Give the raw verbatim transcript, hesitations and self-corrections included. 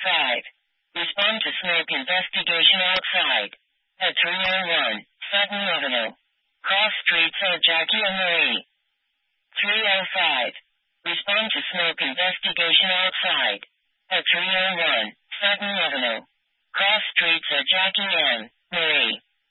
five. Respond to smoke investigation outside. At three oh one, Sutton Avenue. Cross streets of Jackie and Marie. three oh five. Respond to smoke investigation outside. At three oh one, Sutton Avenue. Cross streets of Jackie and Marie.